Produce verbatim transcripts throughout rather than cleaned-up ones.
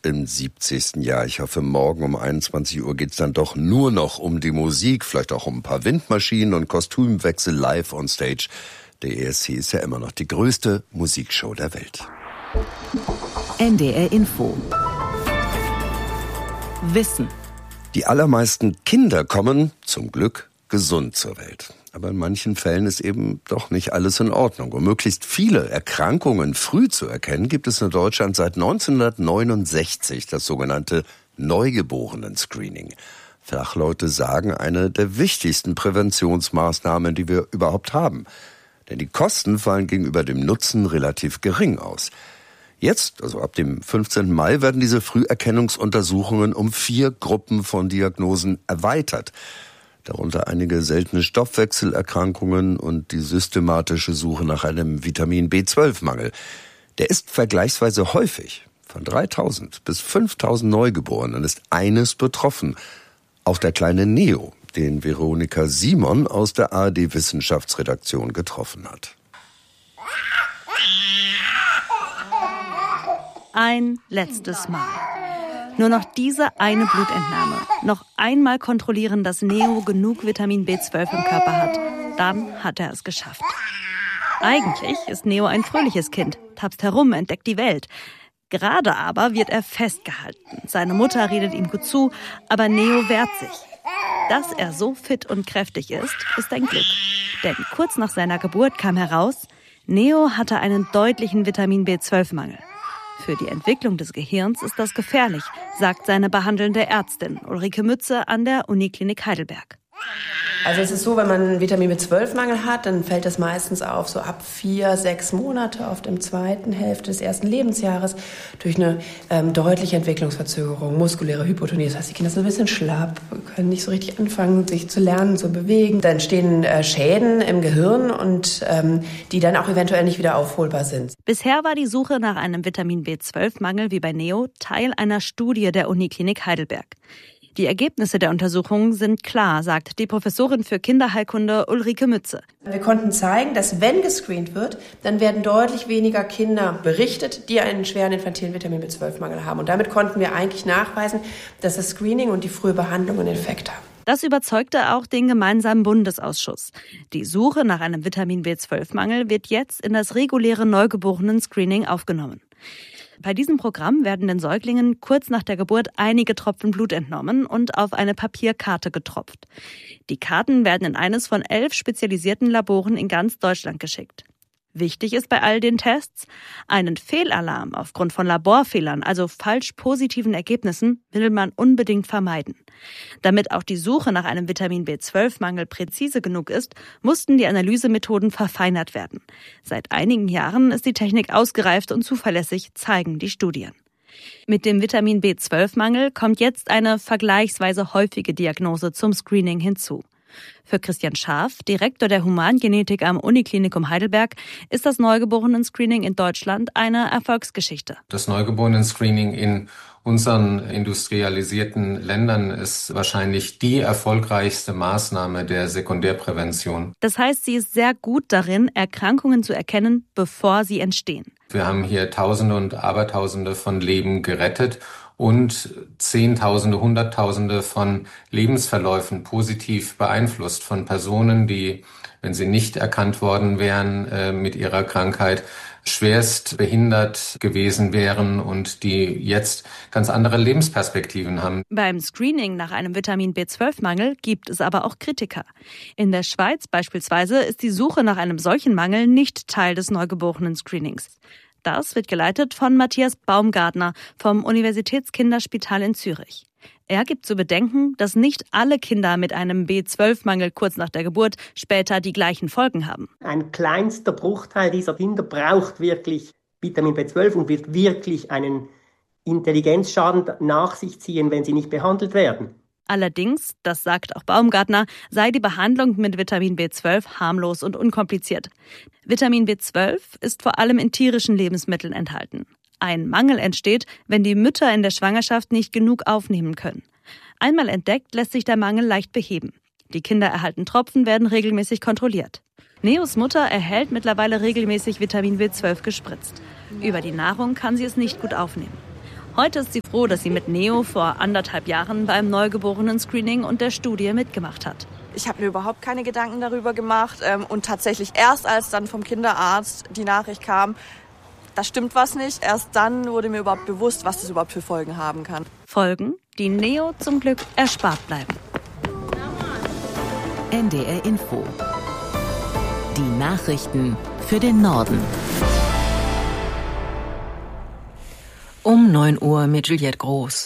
im siebzigsten Jahr. Ich hoffe, morgen um einundzwanzig Uhr geht's dann doch nur noch um die Musik, vielleicht auch um ein paar Windmaschinen und Kostümwechsel live on stage. Der E S C ist ja immer noch die größte Musikshow der Welt. N D R Info. Wissen. Die allermeisten Kinder kommen, zum Glück, gesund zur Welt. Aber in manchen Fällen ist eben doch nicht alles in Ordnung. Um möglichst viele Erkrankungen früh zu erkennen, gibt es in Deutschland seit neunzehnhundertneunundsechzig das sogenannte Neugeborenen-Screening. Fachleute sagen, eine der wichtigsten Präventionsmaßnahmen, die wir überhaupt haben. Denn die Kosten fallen gegenüber dem Nutzen relativ gering aus. Jetzt, also ab dem fünfzehnten Mai, werden diese Früherkennungsuntersuchungen um vier Gruppen von Diagnosen erweitert. Darunter einige seltene Stoffwechselerkrankungen und die systematische Suche nach einem Vitamin B zwölf Mangel. Der ist vergleichsweise häufig. Von dreitausend bis fünftausend Neugeborenen ist eines betroffen. Auch der kleine Neo, den Veronika Simon aus der A R D-Wissenschaftsredaktion getroffen hat. Ein letztes Mal. Nur noch diese eine Blutentnahme. Noch einmal kontrollieren, dass Neo genug Vitamin B zwölf im Körper hat. Dann hat er es geschafft. Eigentlich ist Neo ein fröhliches Kind, tapst herum, entdeckt die Welt. Gerade aber wird er festgehalten. Seine Mutter redet ihm gut zu, aber Neo wehrt sich. Dass er so fit und kräftig ist, ist ein Glück. Denn kurz nach seiner Geburt kam heraus, Neo hatte einen deutlichen Vitamin B zwölf Mangel. Für die Entwicklung des Gehirns ist das gefährlich, sagt seine behandelnde Ärztin Ulrike Mütze an der Uniklinik Heidelberg. Also es ist so, wenn man einen Vitamin B zwölf Mangel hat, dann fällt das meistens auf so ab vier, sechs Monate, oft im zweiten Hälfte des ersten Lebensjahres, durch eine ähm, deutliche Entwicklungsverzögerung, muskuläre Hypotonie. Das heißt, die Kinder sind ein bisschen schlapp, können nicht so richtig anfangen, sich zu lernen, zu bewegen. Dann entstehen äh, Schäden im Gehirn und ähm, die dann auch eventuell nicht wieder aufholbar sind. Bisher war die Suche nach einem Vitamin B zwölf Mangel wie bei Neo Teil einer Studie der Uniklinik Heidelberg. Die Ergebnisse der Untersuchungen sind klar, sagt die Professorin für Kinderheilkunde Ulrike Mütze. Wir konnten zeigen, dass wenn gescreent wird, dann werden deutlich weniger Kinder berichtet, die einen schweren infantilen Vitamin B zwölf Mangel haben. Und damit konnten wir eigentlich nachweisen, dass das Screening und die frühe Behandlung einen Effekt haben. Das überzeugte auch den gemeinsamen Bundesausschuss. Die Suche nach einem Vitamin B zwölf Mangel wird jetzt in das reguläre Neugeborenen-Screening aufgenommen. Bei diesem Programm werden den Säuglingen kurz nach der Geburt einige Tropfen Blut entnommen und auf eine Papierkarte getropft. Die Karten werden in eines von elf spezialisierten Laboren in ganz Deutschland geschickt. Wichtig ist bei all den Tests, einen Fehlalarm aufgrund von Laborfehlern, also falsch positiven Ergebnissen, will man unbedingt vermeiden. Damit auch die Suche nach einem Vitamin B zwölf Mangel präzise genug ist, mussten die Analysemethoden verfeinert werden. Seit einigen Jahren ist die Technik ausgereift und zuverlässig, zeigen die Studien. Mit dem Vitamin B zwölf Mangel kommt jetzt eine vergleichsweise häufige Diagnose zum Screening hinzu. Für Christian Scharf, Direktor der Humangenetik am Uniklinikum Heidelberg, ist das Neugeborenen-Screening in Deutschland eine Erfolgsgeschichte. Das Neugeborenen-Screening in unseren industrialisierten Ländern ist wahrscheinlich die erfolgreichste Maßnahme der Sekundärprävention. Das heißt, sie ist sehr gut darin, Erkrankungen zu erkennen, bevor sie entstehen. Wir haben hier Tausende und Abertausende von Leben gerettet und Zehntausende, Hunderttausende von Lebensverläufen positiv beeinflusst von Personen, die, wenn sie nicht erkannt worden wären äh, mit ihrer Krankheit, schwerst behindert gewesen wären und die jetzt ganz andere Lebensperspektiven haben. Beim Screening nach einem Vitamin B zwölf Mangel gibt es aber auch Kritiker. In der Schweiz beispielsweise ist die Suche nach einem solchen Mangel nicht Teil des Neugeborenen-Screenings. Das wird geleitet von Matthias Baumgartner vom Universitätskinderspital in Zürich. Er gibt zu bedenken, dass nicht alle Kinder mit einem B zwölf Mangel kurz nach der Geburt später die gleichen Folgen haben. Ein kleinster Bruchteil dieser Kinder braucht wirklich Vitamin B zwölf und wird wirklich einen Intelligenzschaden nach sich ziehen, wenn sie nicht behandelt werden. Allerdings, das sagt auch Baumgartner, sei die Behandlung mit Vitamin B zwölf harmlos und unkompliziert. Vitamin B zwölf ist vor allem in tierischen Lebensmitteln enthalten. Ein Mangel entsteht, wenn die Mütter in der Schwangerschaft nicht genug aufnehmen können. Einmal entdeckt, lässt sich der Mangel leicht beheben. Die Kinder erhalten Tropfen, werden regelmäßig kontrolliert. Neos Mutter erhält mittlerweile regelmäßig Vitamin B zwölf gespritzt. Über die Nahrung kann sie es nicht gut aufnehmen. Heute ist sie froh, dass sie mit Neo vor anderthalb Jahren beim Neugeborenen-Screening und der Studie mitgemacht hat. Ich habe mir überhaupt keine Gedanken darüber gemacht ähm, und tatsächlich erst, als dann vom Kinderarzt die Nachricht kam, da stimmt was nicht, erst dann wurde mir überhaupt bewusst, was das überhaupt für Folgen haben kann. Folgen, die Neo zum Glück erspart bleiben. N D R Info. Die Nachrichten für den Norden. Um neun Uhr mit Juliette Groß.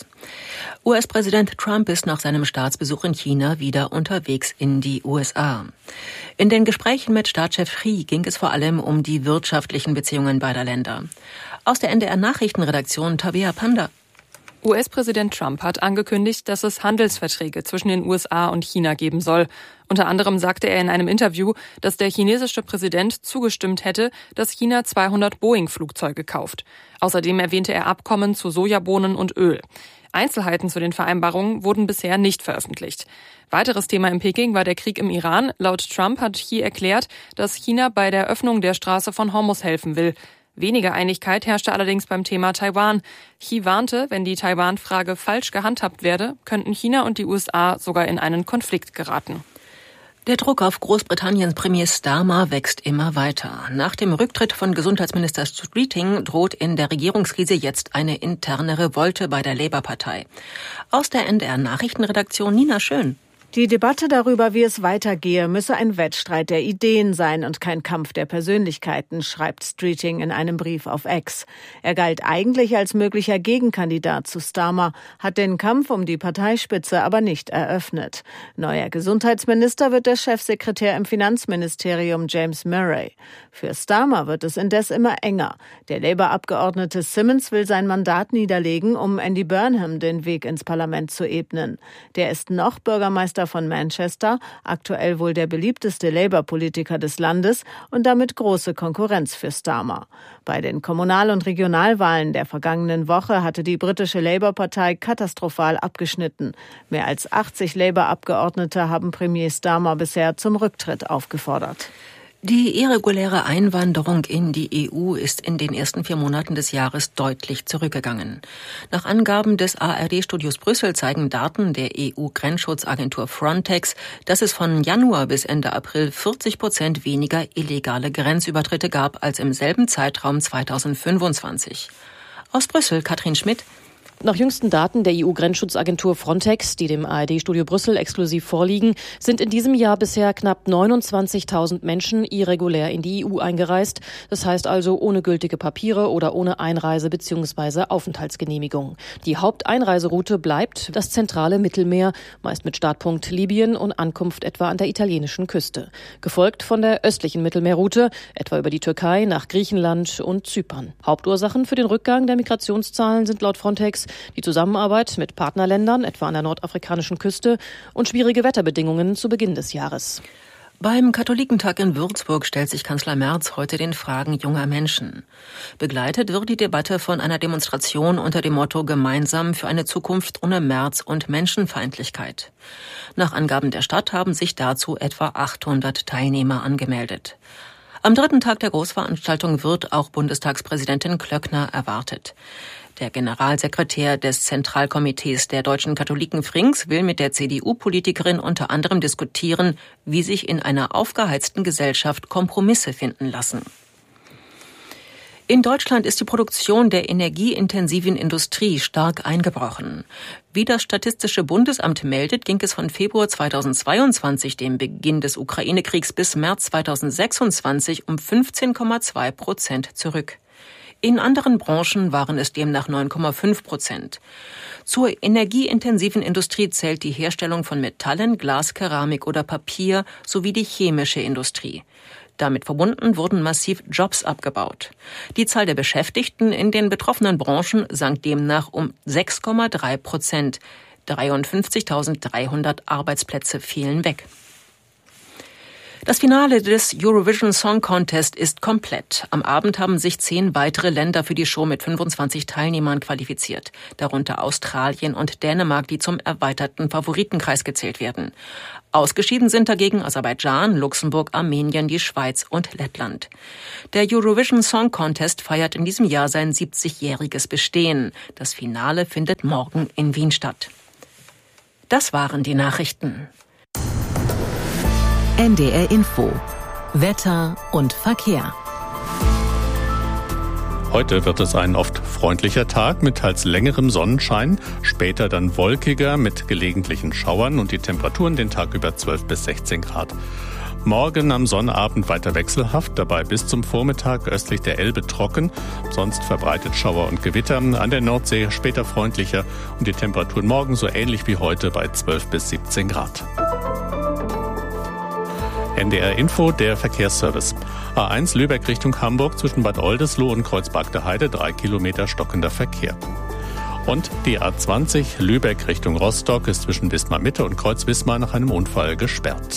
U S-Präsident Trump ist nach seinem Staatsbesuch in China wieder unterwegs in die U S A. In den Gesprächen mit Staatschef Xi ging es vor allem um die wirtschaftlichen Beziehungen beider Länder. Aus der N D R-Nachrichtenredaktion Tabea Panda. U S-Präsident Trump hat angekündigt, dass es Handelsverträge zwischen den U S A und China geben soll. Unter anderem sagte er in einem Interview, dass der chinesische Präsident zugestimmt hätte, dass China zweihundert Boeing-Flugzeuge kauft. Außerdem erwähnte er Abkommen zu Sojabohnen und Öl. Einzelheiten zu den Vereinbarungen wurden bisher nicht veröffentlicht. Weiteres Thema in Peking war der Krieg im Iran. Laut Trump hat Xi erklärt, dass China bei der Öffnung der Straße von Hormuz helfen will. Weniger Einigkeit herrschte allerdings beim Thema Taiwan. Xi warnte, wenn die Taiwan-Frage falsch gehandhabt werde, könnten China und die U S A sogar in einen Konflikt geraten. Der Druck auf Großbritanniens Premier Starmer wächst immer weiter. Nach dem Rücktritt von Gesundheitsminister Streeting droht in der Regierungskrise jetzt eine interne Revolte bei der Labour-Partei. Aus der N D R-Nachrichtenredaktion Nina Schön. Die Debatte darüber, wie es weitergehe, müsse ein Wettstreit der Ideen sein und kein Kampf der Persönlichkeiten, schreibt Streeting in einem Brief auf X. Er galt eigentlich als möglicher Gegenkandidat zu Starmer, hat den Kampf um die Parteispitze aber nicht eröffnet. Neuer Gesundheitsminister wird der Chefsekretär im Finanzministerium James Murray. Für Starmer wird es indes immer enger. Der Labour-Abgeordnete Simmons will sein Mandat niederlegen, um Andy Burnham den Weg ins Parlament zu ebnen. Der ist noch Bürgermeister von Manchester, aktuell wohl der beliebteste Labour-Politiker des Landes und damit große Konkurrenz für Starmer. Bei den Kommunal- und Regionalwahlen der vergangenen Woche hatte die britische Labour-Partei katastrophal abgeschnitten. Mehr als achtzig Labour-Abgeordnete haben Premier Starmer bisher zum Rücktritt aufgefordert. Die irreguläre Einwanderung in die E U ist in den ersten vier Monaten des Jahres deutlich zurückgegangen. Nach Angaben des A R D-Studios Brüssel zeigen Daten der E U-Grenzschutzagentur Frontex, dass es von Januar bis Ende April vierzig Prozent weniger illegale Grenzübertritte gab als im selben Zeitraum zweitausendfünfundzwanzig. Aus Brüssel Katrin Schmidt. Nach jüngsten Daten der E U-Grenzschutzagentur Frontex, die dem A R D-Studio Brüssel exklusiv vorliegen, sind in diesem Jahr bisher knapp neunundzwanzigtausend Menschen irregulär in die E U eingereist. Das heißt also ohne gültige Papiere oder ohne Einreise- bzw. Aufenthaltsgenehmigung. Die Haupteinreiseroute bleibt das zentrale Mittelmeer, meist mit Startpunkt Libyen und Ankunft etwa an der italienischen Küste. Gefolgt von der östlichen Mittelmeerroute, etwa über die Türkei nach Griechenland und Zypern. Hauptursachen für den Rückgang der Migrationszahlen sind laut Frontex die Zusammenarbeit mit Partnerländern, etwa an der nordafrikanischen Küste, und schwierige Wetterbedingungen zu Beginn des Jahres. Beim Katholikentag in Würzburg stellt sich Kanzler Merz heute den Fragen junger Menschen. Begleitet wird die Debatte von einer Demonstration unter dem Motto Gemeinsam für eine Zukunft ohne Merz und Menschenfeindlichkeit. Nach Angaben der Stadt haben sich dazu etwa achthundert Teilnehmer angemeldet. Am dritten Tag der Großveranstaltung wird auch Bundestagspräsidentin Klöckner erwartet. Der Generalsekretär des Zentralkomitees der deutschen Katholiken Frings will mit der C D U-Politikerin unter anderem diskutieren, wie sich in einer aufgeheizten Gesellschaft Kompromisse finden lassen. In Deutschland ist die Produktion der energieintensiven Industrie stark eingebrochen. Wie das Statistische Bundesamt meldet, ging es von Februar zweitausendzweiundzwanzig, dem Beginn des Ukraine-Kriegs, bis März zweitausendsechsundzwanzig um fünfzehn Komma zwei Prozent zurück. In anderen Branchen waren es demnach neun Komma fünf Prozent. Zur energieintensiven Industrie zählt die Herstellung von Metallen, Glas, Keramik oder Papier sowie die chemische Industrie. Damit verbunden wurden massiv Jobs abgebaut. Die Zahl der Beschäftigten in den betroffenen Branchen sank demnach um sechs Komma drei Prozent. dreiundfünfzigtausenddreihundert Arbeitsplätze fielen weg. Das Finale des Eurovision Song Contest ist komplett. Am Abend haben sich zehn weitere Länder für die Show mit fünfundzwanzig Teilnehmern qualifiziert. Darunter Australien und Dänemark, die zum erweiterten Favoritenkreis gezählt werden. Ausgeschieden sind dagegen Aserbaidschan, Luxemburg, Armenien, die Schweiz und Lettland. Der Eurovision Song Contest feiert in diesem Jahr sein siebzigjähriges Bestehen. Das Finale findet morgen in Wien statt. Das waren die Nachrichten. N D R Info. Wetter und Verkehr. Heute wird es ein oft freundlicher Tag mit teils längerem Sonnenschein, später dann wolkiger mit gelegentlichen Schauern und die Temperaturen den Tag über zwölf bis sechzehn Grad. Morgen am Sonnabend weiter wechselhaft, dabei bis zum Vormittag östlich der Elbe trocken, sonst verbreitet Schauer und Gewitter, an der Nordsee später freundlicher und die Temperaturen morgen so ähnlich wie heute bei zwölf bis siebzehn Grad. N D R Info, der Verkehrsservice. A eins Lübeck Richtung Hamburg zwischen Bad Oldesloe und Kreuzberg-der-Heide, drei Kilometer stockender Verkehr. Und die A zwanzig Lübeck Richtung Rostock ist zwischen Wismar Mitte und Kreuz-Wismar nach einem Unfall gesperrt.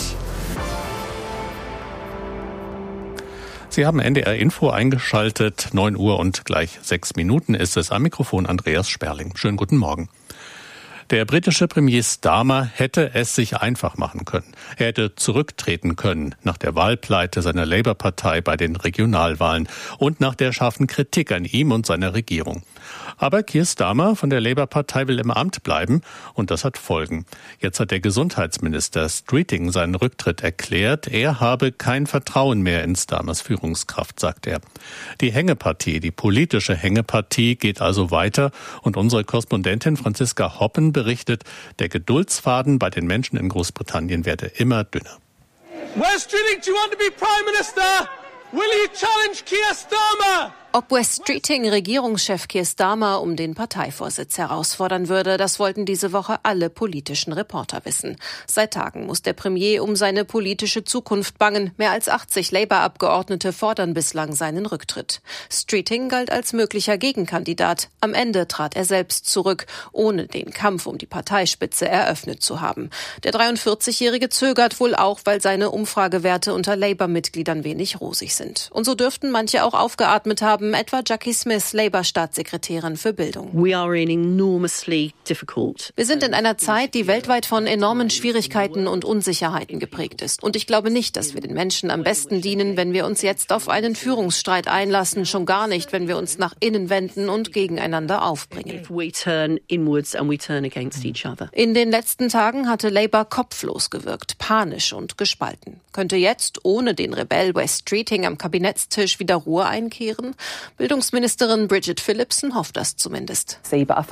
Sie haben N D R Info eingeschaltet. neun Uhr und gleich sechs Minuten ist es. Am Mikrofon Andreas Sperling. Schönen guten Morgen. Der britische Premier Starmer hätte es sich einfach machen können. Er hätte zurücktreten können nach der Wahlpleite seiner Labour-Partei bei den Regionalwahlen und nach der scharfen Kritik an ihm und seiner Regierung. Aber Keir Starmer von der Labour-Partei will im Amt bleiben und das hat Folgen. Jetzt hat der Gesundheitsminister Streeting seinen Rücktritt erklärt. Er habe kein Vertrauen mehr in Starmers Führungskraft, sagt er. Die Hängepartie, die politische Hängepartie geht also weiter und unsere Korrespondentin Franziska Hoppen berichtet, der Geduldsfaden bei den Menschen in Großbritannien werde immer dünner. West Streeting, do you want to be Prime Minister? Will you challenge Keir Starmer? Ob West Streeting Regierungschef Keir Starmer um den Parteivorsitz herausfordern würde, das wollten diese Woche alle politischen Reporter wissen. Seit Tagen muss der Premier um seine politische Zukunft bangen. Mehr als achtzig Labour-Abgeordnete fordern bislang seinen Rücktritt. Streeting galt als möglicher Gegenkandidat. Am Ende trat er selbst zurück, ohne den Kampf um die Parteispitze eröffnet zu haben. Der dreiundvierzigjährige zögert wohl auch, weil seine Umfragewerte unter Labour-Mitgliedern wenig rosig sind. Und so dürften manche auch aufgeatmet haben, etwa Jackie Smith, Labour-Staatssekretärin für Bildung. We are in enormously difficult. Wir sind in einer Zeit, die weltweit von enormen Schwierigkeiten und Unsicherheiten geprägt ist. Und ich glaube nicht, dass wir den Menschen am besten dienen, wenn wir uns jetzt auf einen Führungsstreit einlassen, schon gar nicht, wenn wir uns nach innen wenden und gegeneinander aufbringen. We turn inwards and we turn against each other. In den letzten Tagen hatte Labour kopflos gewirkt, panisch und gespalten. Könnte jetzt ohne den Rebell West Streeting am Kabinettstisch wieder Ruhe einkehren? Bildungsministerin Bridget Phillipson hofft das zumindest.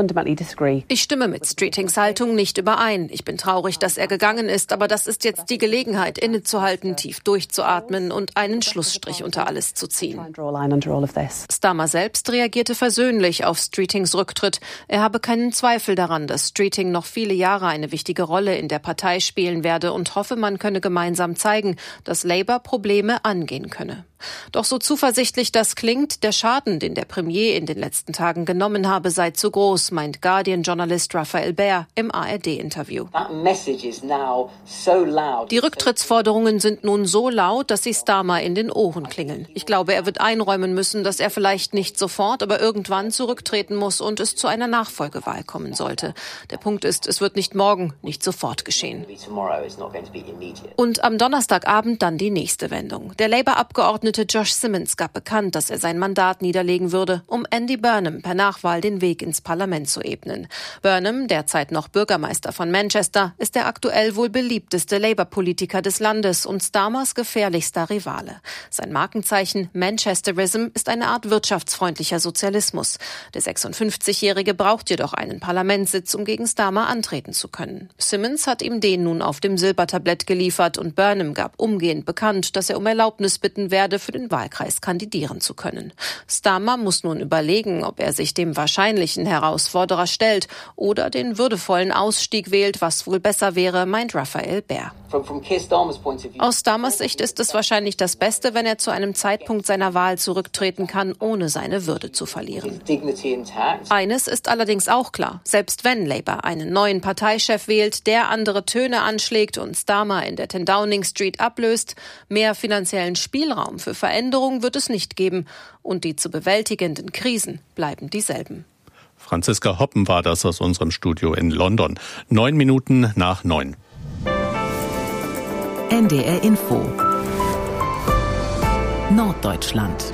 Ich stimme mit Streetings Haltung nicht überein. Ich bin traurig, dass er gegangen ist, aber das ist jetzt die Gelegenheit, innezuhalten, tief durchzuatmen und einen Schlussstrich unter alles zu ziehen. Starmer selbst reagierte versöhnlich auf Streetings Rücktritt. Er habe keinen Zweifel daran, dass Streeting noch viele Jahre eine wichtige Rolle in der Partei spielen werde und hoffe, man könne gemeinsam zeigen, dass Labour Probleme angehen könne. Doch so zuversichtlich das klingt, der Schaden, den der Premier in den letzten Tagen genommen habe, sei zu groß, meint Guardian-Journalist Raphael Baer im A R D-Interview. Die Rücktrittsforderungen sind nun so laut, dass sie Starmer in den Ohren klingeln. Ich glaube, er wird einräumen müssen, dass er vielleicht nicht sofort, aber irgendwann zurücktreten muss und es zu einer Nachfolgewahl kommen sollte. Der Punkt ist, es wird nicht morgen, nicht sofort geschehen. Und am Donnerstagabend dann die nächste Wendung. Der Labour-Abgeordnete Josh Simmons gab bekannt, dass er sein Mandat niederlegen würde, um Andy Burnham per Nachwahl den Weg ins Parlament zu ebnen. Burnham, derzeit noch Bürgermeister von Manchester, ist der aktuell wohl beliebteste Labour-Politiker des Landes und Starmers gefährlichster Rivale. Sein Markenzeichen Manchesterism ist eine Art wirtschaftsfreundlicher Sozialismus. Der sechsundfünfzigjährige braucht jedoch einen Parlamentssitz, um gegen Starmer antreten zu können. Simmons hat ihm den nun auf dem Silbertablett geliefert und Burnham gab umgehend bekannt, dass er um Erlaubnis bitten werde, für den Wahlkreis kandidieren zu können. Starmer muss nun überlegen, ob er sich dem wahrscheinlichen Herausforderer stellt oder den würdevollen Ausstieg wählt, was wohl besser wäre, meint Raphael Baer. Aus Starmers Sicht ist es wahrscheinlich das Beste, wenn er zu einem Zeitpunkt seiner Wahl zurücktreten kann, ohne seine Würde zu verlieren. Eines ist allerdings auch klar: Selbst wenn Labour einen neuen Parteichef wählt, der andere Töne anschlägt und Starmer in der ten Downing Street ablöst, mehr finanziellen Spielraum für Veränderung wird es nicht geben. Und die zu bewältigenden Krisen bleiben dieselben. Franziska Hoppen war das aus unserem Studio in London. Neun Minuten nach neun. N D R Info Norddeutschland.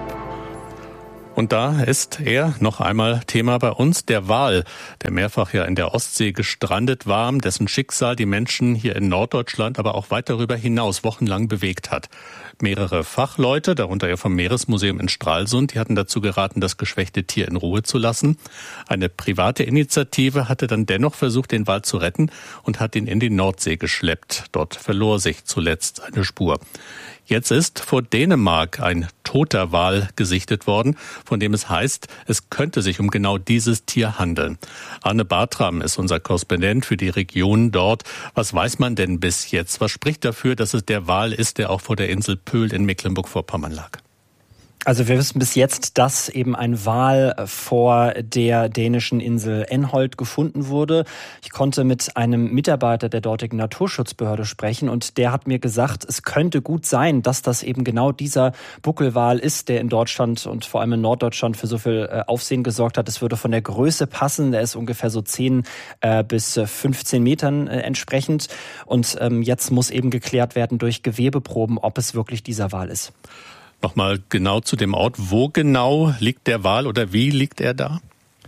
Und da ist er noch einmal Thema bei uns, der Wal, der mehrfach ja in der Ostsee gestrandet war, dessen Schicksal die Menschen hier in Norddeutschland, aber auch weit darüber hinaus wochenlang bewegt hat. Mehrere Fachleute, darunter ja vom Meeresmuseum in Stralsund, die hatten dazu geraten, das geschwächte Tier in Ruhe zu lassen. Eine private Initiative hatte dann dennoch versucht, den Wal zu retten und hat ihn in die Nordsee geschleppt. Dort verlor sich zuletzt eine Spur. Jetzt ist vor Dänemark ein toter Wal gesichtet worden, von dem es heißt, es könnte sich um genau dieses Tier handeln. Arne Bartram ist unser Korrespondent für die Region dort. Was weiß man denn bis jetzt? Was spricht dafür, dass es der Wal ist, der auch vor der Insel Pöhl in Mecklenburg-Vorpommern lag? Also wir wissen bis jetzt, dass eben ein Wal vor der dänischen Insel Enholt gefunden wurde. Ich konnte mit einem Mitarbeiter der dortigen Naturschutzbehörde sprechen und der hat mir gesagt, es könnte gut sein, dass das eben genau dieser Buckelwal ist, der in Deutschland und vor allem in Norddeutschland für so viel Aufsehen gesorgt hat. Es würde von der Größe passen, der ist ungefähr so zehn bis fünfzehn Metern entsprechend und jetzt muss eben geklärt werden durch Gewebeproben, ob es wirklich dieser Wal ist. Nochmal genau zu dem Ort. Wo genau liegt der Wal oder wie liegt er da?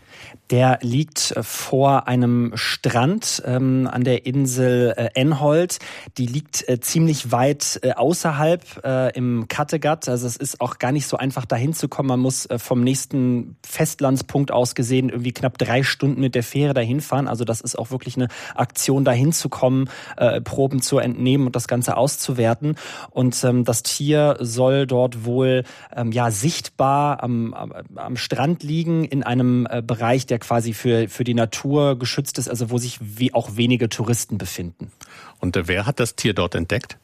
Der liegt vor einem Strand ähm, an der Insel äh, Enholt. Die liegt äh, ziemlich weit äh, außerhalb äh, im Kattegat. Also es ist auch gar nicht so einfach dahin zu kommen. Man muss äh, vom nächsten Festlandspunkt aus gesehen irgendwie knapp drei Stunden mit der Fähre dahin fahren. Also das ist auch wirklich eine Aktion, dahin zu kommen, äh, Proben zu entnehmen und das Ganze auszuwerten. Und ähm, das Tier soll dort wohl ähm, ja sichtbar am, am, am Strand liegen in einem äh, Bereich, der quasi für, für die Natur geschützt ist, also wo sich wie auch wenige Touristen befinden. Und wer hat das Tier dort entdeckt?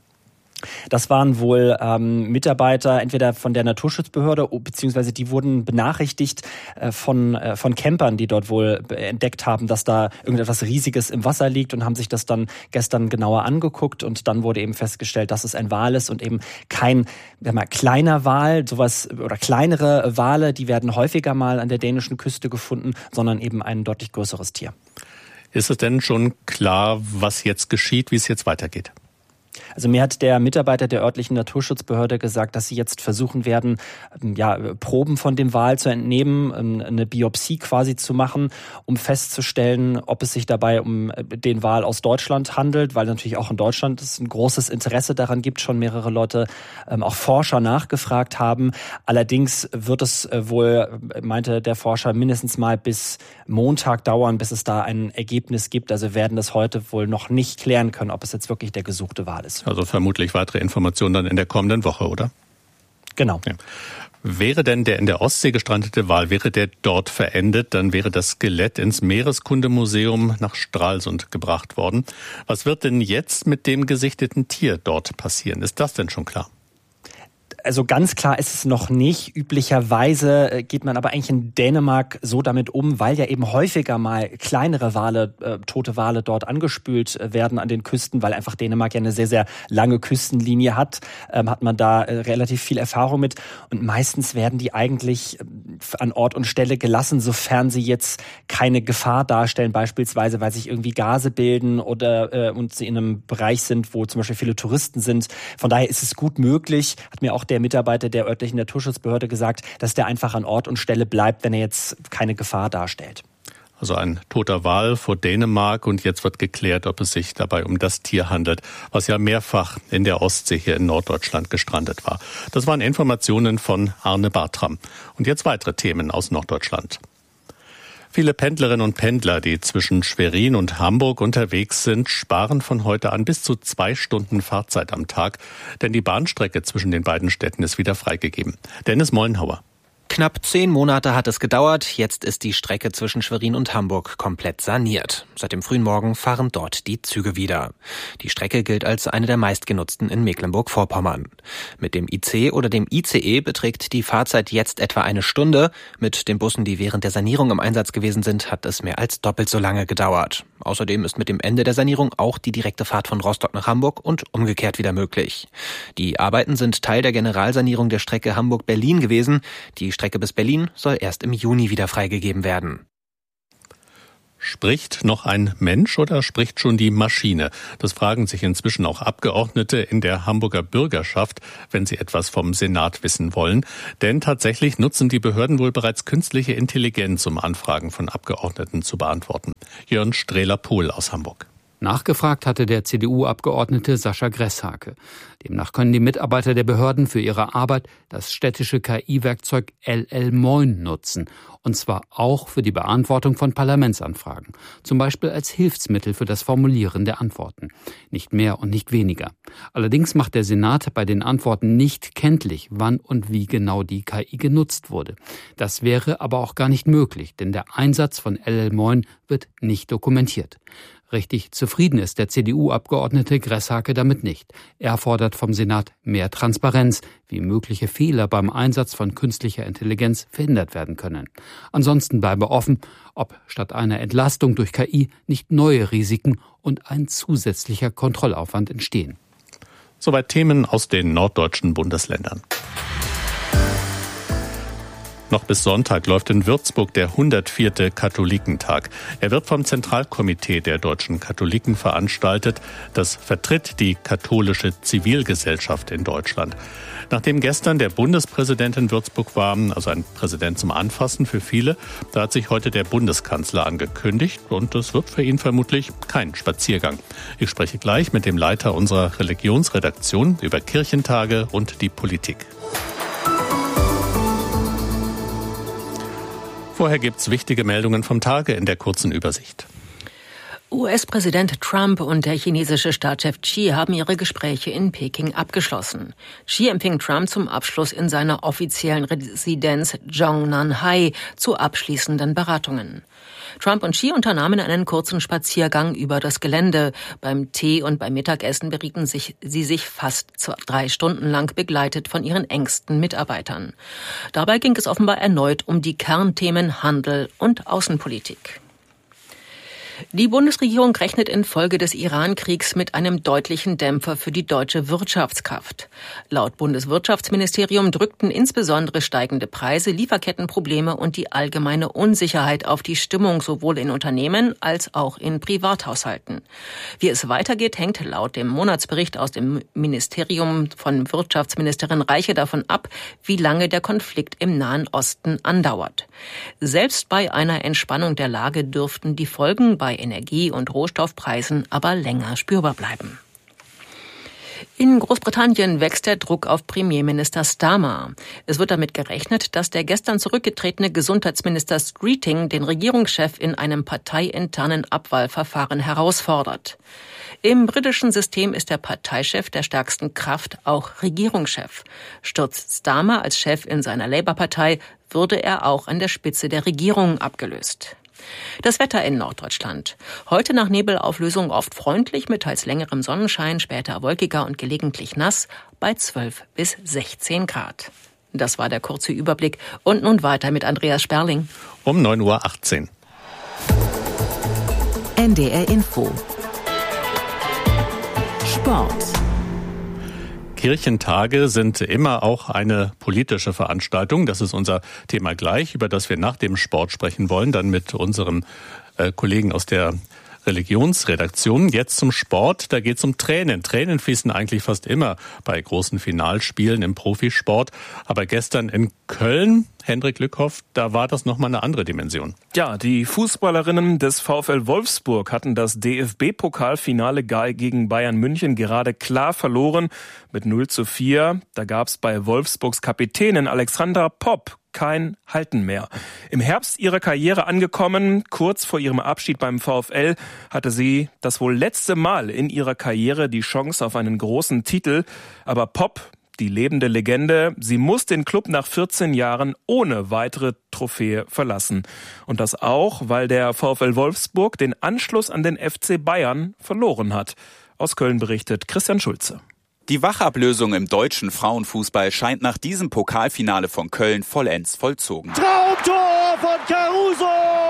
Das waren wohl ähm, Mitarbeiter entweder von der Naturschutzbehörde, beziehungsweise die wurden benachrichtigt äh, von, äh, von Campern, die dort wohl entdeckt haben, dass da irgendetwas Riesiges im Wasser liegt und haben sich das dann gestern genauer angeguckt und dann wurde eben festgestellt, dass es ein Wal ist und eben kein sag mal, kleiner Wal, sowas oder kleinere Wale, die werden häufiger mal an der dänischen Küste gefunden, sondern eben ein deutlich größeres Tier. Ist es denn schon klar, was jetzt geschieht, wie es jetzt weitergeht? Also mir hat der Mitarbeiter der örtlichen Naturschutzbehörde gesagt, dass sie jetzt versuchen werden, ja, Proben von dem Wal zu entnehmen, eine Biopsie quasi zu machen, um festzustellen, ob es sich dabei um den Wal aus Deutschland handelt, weil natürlich auch in Deutschland es ein großes Interesse daran gibt, schon mehrere Leute, auch Forscher nachgefragt haben. Allerdings wird es wohl, meinte der Forscher, mindestens mal bis Montag dauern, bis es da ein Ergebnis gibt. Also werden das heute wohl noch nicht klären können, ob es jetzt wirklich der gesuchte Wal ist. Also vermutlich weitere Informationen dann in der kommenden Woche, oder? Genau. Ja. Wäre denn der in der Ostsee gestrandete Wal, wäre der dort verendet, dann wäre das Skelett ins Meereskundemuseum nach Stralsund gebracht worden. Was wird denn jetzt mit dem gesichteten Tier dort passieren? Ist das denn schon klar? Also ganz klar ist es noch nicht. Üblicherweise geht man aber eigentlich in Dänemark so damit um, weil ja eben häufiger mal kleinere Wale, äh, tote Wale dort angespült werden an den Küsten, weil einfach Dänemark ja eine sehr, sehr lange Küstenlinie hat, ähm, hat man da äh, relativ viel Erfahrung mit. Und meistens werden die eigentlich äh, an Ort und Stelle gelassen, sofern sie jetzt keine Gefahr darstellen, beispielsweise weil sich irgendwie Gase bilden oder äh, und sie in einem Bereich sind, wo zum Beispiel viele Touristen sind. Von daher ist es gut möglich, hat mir auch der Mitarbeiter der örtlichen Naturschutzbehörde gesagt, dass der einfach an Ort und Stelle bleibt, wenn er jetzt keine Gefahr darstellt. Also ein toter Wal vor Dänemark und jetzt wird geklärt, ob es sich dabei um das Tier handelt, was ja mehrfach in der Ostsee hier in Norddeutschland gestrandet war. Das waren Informationen von Arne Bartram. Und jetzt weitere Themen aus Norddeutschland. Viele Pendlerinnen und Pendler, die zwischen Schwerin und Hamburg unterwegs sind, sparen von heute an bis zu zwei Stunden Fahrzeit am Tag, denn die Bahnstrecke zwischen den beiden Städten ist wieder freigegeben. Dennis Mollenhauer. Knapp zehn Monate hat es gedauert, jetzt ist die Strecke zwischen Schwerin und Hamburg komplett saniert. Seit dem frühen Morgen fahren dort die Züge wieder. Die Strecke gilt als eine der meistgenutzten in Mecklenburg-Vorpommern. Mit dem I C oder dem I C E beträgt die Fahrzeit jetzt etwa eine Stunde. Mit den Bussen, die während der Sanierung im Einsatz gewesen sind, hat es mehr als doppelt so lange gedauert. Außerdem ist mit dem Ende der Sanierung auch die direkte Fahrt von Rostock nach Hamburg und umgekehrt wieder möglich. Die Arbeiten sind Teil der Generalsanierung der Strecke Hamburg-Berlin gewesen. Die Strecke bis Berlin soll erst im Juni wieder freigegeben werden. Spricht noch ein Mensch oder spricht schon die Maschine? Das fragen sich inzwischen auch Abgeordnete in der Hamburger Bürgerschaft, wenn sie etwas vom Senat wissen wollen. Denn tatsächlich nutzen die Behörden wohl bereits künstliche Intelligenz, um Anfragen von Abgeordneten zu beantworten. Jörn Strehler-Pohl aus Hamburg. Nachgefragt hatte der C D U-Abgeordnete Sascha Gresshake. Demnach können die Mitarbeiter der Behörden für ihre Arbeit das städtische K I-Werkzeug L L Moin nutzen. Und zwar auch für die Beantwortung von Parlamentsanfragen. Zum Beispiel als Hilfsmittel für das Formulieren der Antworten. Nicht mehr und nicht weniger. Allerdings macht der Senat bei den Antworten nicht kenntlich, wann und wie genau die K I genutzt wurde. Das wäre aber auch gar nicht möglich, denn der Einsatz von L L Moin wird nicht dokumentiert. Richtig zufrieden ist der C D U-Abgeordnete Gresshake damit nicht. Er fordert vom Senat mehr Transparenz, wie mögliche Fehler beim Einsatz von künstlicher Intelligenz verhindert werden können. Ansonsten bleibe offen, ob statt einer Entlastung durch K I nicht neue Risiken und ein zusätzlicher Kontrollaufwand entstehen. Soweit Themen aus den norddeutschen Bundesländern. Noch bis Sonntag läuft in Würzburg der hundertvierte Katholikentag. Er wird vom Zentralkomitee der deutschen Katholiken veranstaltet. Das vertritt die katholische Zivilgesellschaft in Deutschland. Nachdem gestern der Bundespräsident in Würzburg war, also ein Präsident zum Anfassen für viele, da hat sich heute der Bundeskanzler angekündigt und es wird für ihn vermutlich kein Spaziergang. Ich spreche gleich mit dem Leiter unserer Religionsredaktion über Kirchentage und die Politik. Vorher gibt's wichtige Meldungen vom Tage in der kurzen Übersicht. U S-Präsident Trump und der chinesische Staatschef Xi haben ihre Gespräche in Peking abgeschlossen. Xi empfing Trump zum Abschluss in seiner offiziellen Residenz Zhongnanhai zu abschließenden Beratungen. Trump und Xi unternahmen einen kurzen Spaziergang über das Gelände. Beim Tee und beim Mittagessen berieten sich, sie sich fast drei Stunden lang, begleitet von ihren engsten Mitarbeitern. Dabei ging es offenbar erneut um die Kernthemen Handel und Außenpolitik. Die Bundesregierung rechnet infolge des Iran-Kriegs mit einem deutlichen Dämpfer für die deutsche Wirtschaftskraft. Laut Bundeswirtschaftsministerium drückten insbesondere steigende Preise, Lieferkettenprobleme und die allgemeine Unsicherheit auf die Stimmung sowohl in Unternehmen als auch in Privathaushalten. Wie es weitergeht, hängt laut dem Monatsbericht aus dem Ministerium von Wirtschaftsministerin Reiche davon ab, wie lange der Konflikt im Nahen Osten andauert. Selbst bei einer Entspannung der Lage dürften die Folgen bei Energie- und Rohstoffpreisen aber länger spürbar bleiben. In Großbritannien wächst der Druck auf Premierminister Starmer. Es wird damit gerechnet, dass der gestern zurückgetretene Gesundheitsminister Streeting den Regierungschef in einem parteiinternen Abwahlverfahren herausfordert. Im britischen System ist der Parteichef der stärksten Kraft auch Regierungschef. Stürzt Starmer als Chef in seiner Labour-Partei, würde er auch an der Spitze der Regierung abgelöst. Das Wetter in Norddeutschland. Heute nach Nebelauflösung oft freundlich mit teils längerem Sonnenschein, später wolkiger und gelegentlich nass bei zwölf bis sechzehn Grad. Das war der kurze Überblick. Und nun weiter mit Andreas Sperling. Um neun Uhr achtzehn. N D R Info. Sport. Kirchentage sind immer auch eine politische Veranstaltung. Das ist unser Thema gleich, über das wir nach dem Sport sprechen wollen, dann mit unserem äh, Kollegen aus der Religionsredaktion. Jetzt zum Sport, da geht es um Tränen. Tränen fließen eigentlich fast immer bei großen Finalspielen im Profisport. Aber gestern in Köln, Hendrik Lückhoff, da war das nochmal eine andere Dimension. Ja, die Fußballerinnen des VfL Wolfsburg hatten das D F B-Pokalfinale gegen Bayern München gerade klar verloren mit null zu vier. Da gab es bei Wolfsburgs Kapitänin Alexandra Popp kein Halten mehr. Im Herbst ihrer Karriere angekommen, kurz vor ihrem Abschied beim VfL, hatte sie das wohl letzte Mal in ihrer Karriere die Chance auf einen großen Titel. Aber Popp, die lebende Legende, sie muss den Klub nach vierzehn Jahren ohne weitere Trophäe verlassen. Und das auch, weil der VfL Wolfsburg den Anschluss an den F C Bayern verloren hat. Aus Köln berichtet Christian Schulze. Die Wachablösung im deutschen Frauenfußball scheint nach diesem Pokalfinale von Köln vollends vollzogen. Traumtor von Caruso!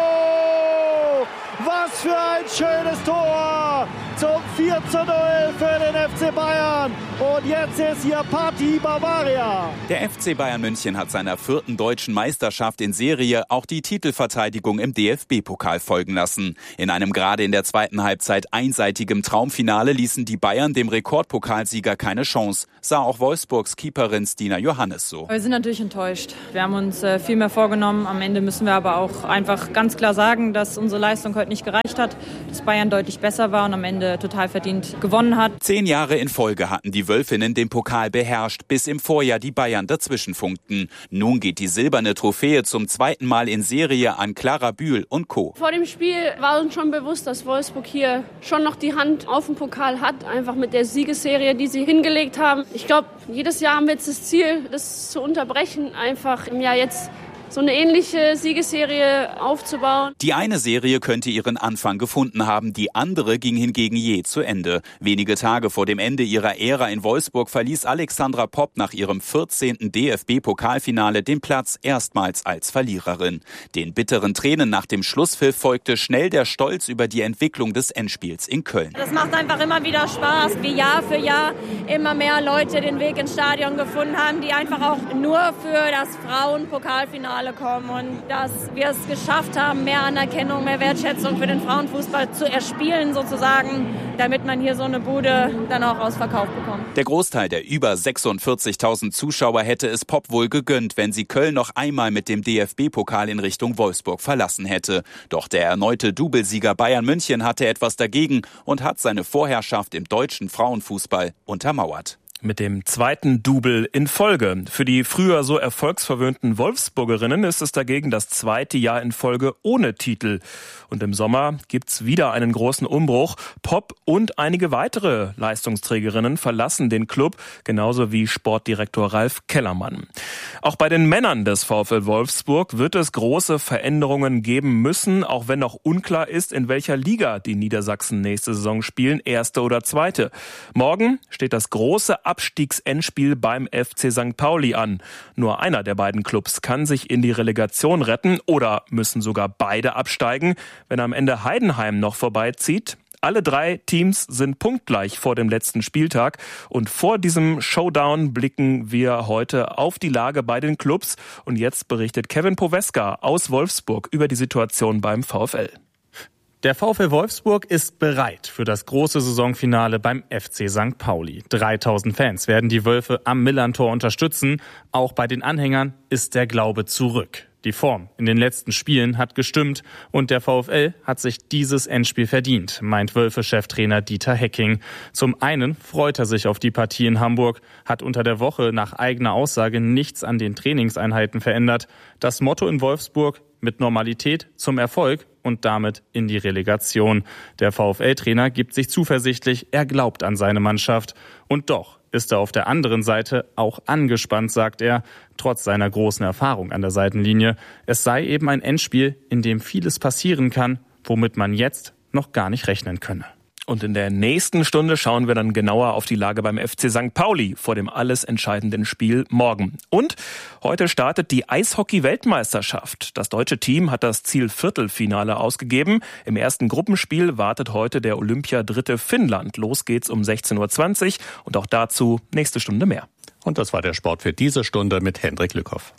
Was für ein schönes Tor zum vier zu null für den F C Bayern. Und jetzt ist hier Party Bavaria. Der F C Bayern München hat seiner vierten deutschen Meisterschaft in Serie auch die Titelverteidigung im D F B-Pokal folgen lassen. In einem gerade in der zweiten Halbzeit einseitigem Traumfinale ließen die Bayern dem Rekordpokalsieger keine Chance. Sah auch Wolfsburgs Keeperin Stina Johannes so. Wir sind natürlich enttäuscht. Wir haben uns äh, viel mehr vorgenommen. Am Ende müssen wir aber auch einfach ganz klar sagen, dass unsere Leistung heute nicht gereicht hat, dass Bayern deutlich besser war und am Ende total verdient gewonnen hat. Zehn Jahre in Folge hatten die Wölfinnen den Pokal beherrscht, bis im Vorjahr die Bayern dazwischen funkten. Nun geht die silberne Trophäe zum zweiten Mal in Serie an Clara Bühl und Co. Vor dem Spiel war uns schon bewusst, dass Wolfsburg hier schon noch die Hand auf den Pokal hat, einfach mit der Siegesserie, die sie hingelegt haben. Ich glaube, jedes Jahr haben wir jetzt das Ziel, das zu unterbrechen, einfach im Jahr jetzt so eine ähnliche Siegesserie aufzubauen. Die eine Serie könnte ihren Anfang gefunden haben, die andere ging hingegen je zu Ende. Wenige Tage vor dem Ende ihrer Ära in Wolfsburg verließ Alexandra Popp nach ihrem vierzehnten D F B-Pokalfinale den Platz erstmals als Verliererin. Den bitteren Tränen nach dem Schlusspfiff folgte schnell der Stolz über die Entwicklung des Endspiels in Köln. Das macht einfach immer wieder Spaß, wie Jahr für Jahr immer mehr Leute den Weg ins Stadion gefunden haben, die einfach auch nur für das Frauen-Pokalfinale kommen und dass wir es geschafft haben, mehr Anerkennung, mehr Wertschätzung für den Frauenfußball zu erspielen sozusagen, damit man hier so eine Bude dann auch ausverkauft bekommt. Der Großteil der über sechsundvierzigtausend Zuschauer hätte es Popp wohl gegönnt, wenn sie Köln noch einmal mit dem D F B-Pokal in Richtung Wolfsburg verlassen hätte. Doch der erneute Doublesieger Bayern München hatte etwas dagegen und hat seine Vorherrschaft im deutschen Frauenfußball untermauert. Mit dem zweiten Double in Folge. Für die früher so erfolgsverwöhnten Wolfsburgerinnen ist es dagegen das zweite Jahr in Folge ohne Titel. Und im Sommer gibt's wieder einen großen Umbruch. Popp und einige weitere Leistungsträgerinnen verlassen den Club, genauso wie Sportdirektor Ralf Kellermann. Auch bei den Männern des VfL Wolfsburg wird es große Veränderungen geben müssen, auch wenn noch unklar ist, in welcher Liga die Niedersachsen nächste Saison spielen, erste oder zweite. Morgen steht das große Abstiegsendspiel beim F C Sankt Pauli an. Nur einer der beiden Clubs kann sich in die Relegation retten oder müssen sogar beide absteigen, wenn am Ende Heidenheim noch vorbeizieht. Alle drei Teams sind punktgleich vor dem letzten Spieltag und vor diesem Showdown blicken wir heute auf die Lage bei den Clubs und jetzt berichtet Kevin Poweska aus Wolfsburg über die Situation beim VfL. Der VfL Wolfsburg ist bereit für das große Saisonfinale beim F C Sankt Pauli. dreitausend Fans werden die Wölfe am Millerntor unterstützen. Auch bei den Anhängern ist der Glaube zurück. Die Form in den letzten Spielen hat gestimmt und der VfL hat sich dieses Endspiel verdient, meint Wölfe-Cheftrainer Dieter Hecking. Zum einen freut er sich auf die Partie in Hamburg, hat unter der Woche nach eigener Aussage nichts an den Trainingseinheiten verändert. Das Motto in Wolfsburg: mit Normalität zum Erfolg und damit in die Relegation. Der VfL-Trainer gibt sich zuversichtlich, er glaubt an seine Mannschaft. Und doch ist er auf der anderen Seite auch angespannt, sagt er, trotz seiner großen Erfahrung an der Seitenlinie. Es sei eben ein Endspiel, in dem vieles passieren kann, womit man jetzt noch gar nicht rechnen könne. Und in der nächsten Stunde schauen wir dann genauer auf die Lage beim F C Sankt Pauli vor dem alles entscheidenden Spiel morgen. Und heute startet die Eishockey-Weltmeisterschaft. Das deutsche Team hat das Ziel Viertelfinale ausgegeben. Im ersten Gruppenspiel wartet heute der Olympiadritte Finnland. Los geht's um sechzehn Uhr zwanzig und auch dazu nächste Stunde mehr. Und das war der Sport für diese Stunde mit Hendrik Lückhoff.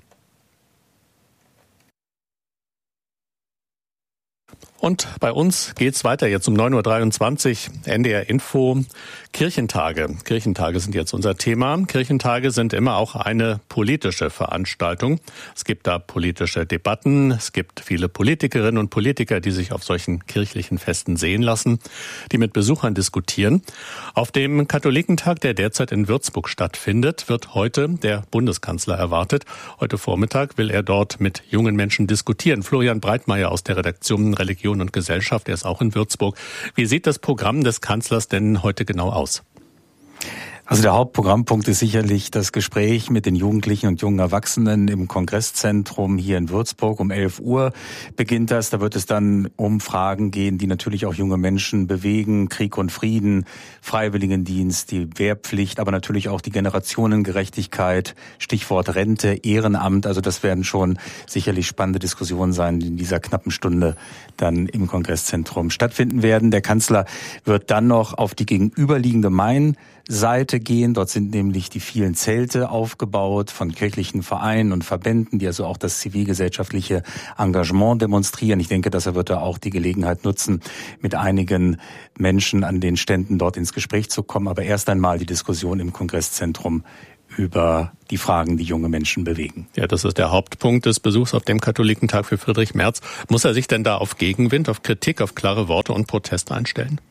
Und bei uns geht's weiter jetzt um neun Uhr dreiundzwanzig, N D R Info, Kirchentage. Kirchentage sind jetzt unser Thema. Kirchentage sind immer auch eine politische Veranstaltung. Es gibt da politische Debatten. Es gibt viele Politikerinnen und Politiker, die sich auf solchen kirchlichen Festen sehen lassen, die mit Besuchern diskutieren. Auf dem Katholikentag, der derzeit in Würzburg stattfindet, wird heute der Bundeskanzler erwartet. Heute Vormittag will er dort mit jungen Menschen diskutieren. Florian Breitmeier aus der Redaktion Religion und Gesellschaft, er ist auch in Würzburg. Wie sieht das Programm des Kanzlers denn heute genau aus? Also der Hauptprogrammpunkt ist sicherlich das Gespräch mit den Jugendlichen und jungen Erwachsenen im Kongresszentrum hier in Würzburg. Um elf Uhr beginnt das. Da wird es dann um Fragen gehen, die natürlich auch junge Menschen bewegen. Krieg und Frieden, Freiwilligendienst, die Wehrpflicht, aber natürlich auch die Generationengerechtigkeit, Stichwort Rente, Ehrenamt. Also das werden schon sicherlich spannende Diskussionen sein, die in dieser knappen Stunde dann im Kongresszentrum stattfinden werden. Der Kanzler wird dann noch auf die gegenüberliegende Main-Seite gehen. Dort sind nämlich die vielen Zelte aufgebaut von kirchlichen Vereinen und Verbänden, die also auch das zivilgesellschaftliche Engagement demonstrieren. Ich denke, dass er wird da auch die Gelegenheit nutzen, mit einigen Menschen an den Ständen dort ins Gespräch zu kommen. Aber erst einmal die Diskussion im Kongresszentrum über die Fragen, die junge Menschen bewegen. Ja, das ist der Hauptpunkt des Besuchs auf dem Katholikentag für Friedrich Merz. Muss er sich denn da auf Gegenwind, auf Kritik, auf klare Worte und Protest einstellen?